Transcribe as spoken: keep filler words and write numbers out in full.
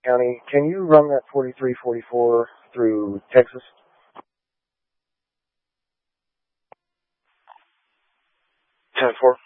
County. Can you run that forty-three forty-four through Texas? ten four.